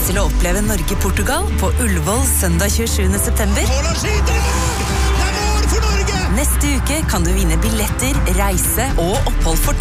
til å oppleve Norge-Portugal på Ullevål søndag 27. september. Neste uke kan du vinne billetter, reise og opphold for